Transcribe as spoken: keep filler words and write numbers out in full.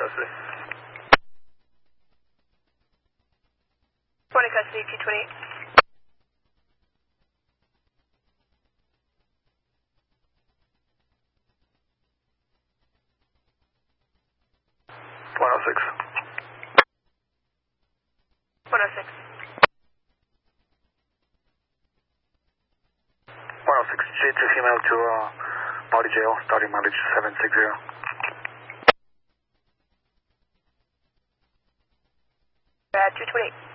custody. Point of custody, two twenty-eight. one oh six. one oh six. one oh six, J two female to uh, Body Jail, starting mileage seven six zero. Uh, two twenty-eight.